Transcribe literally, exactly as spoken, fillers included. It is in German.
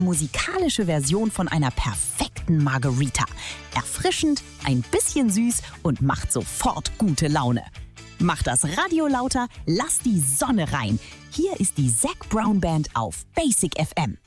musikalische Version von einer perfekten Margarita. Erfrischend, ein bisschen süß und macht sofort gute Laune. Mach das Radio lauter, lass die Sonne rein. Hier ist die Zac Brown Band auf Basic F M.